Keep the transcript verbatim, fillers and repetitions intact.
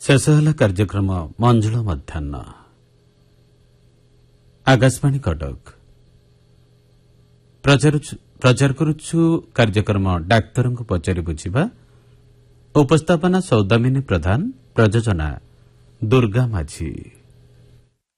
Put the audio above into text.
शेष है कार्यक्रम मंजुला मध्याह्न आकाशवाणी कटक प्रचार करुछु कार्यक्रम डाक्तर को पचारि बुझिबा उपस्थापना सौदामिनी प्रधान प्रयोजना दुर्गा माझी।